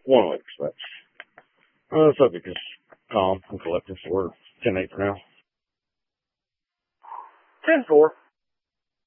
1 week. So that's the subject is calm and collected. So we're 10-8 for now. 10-4.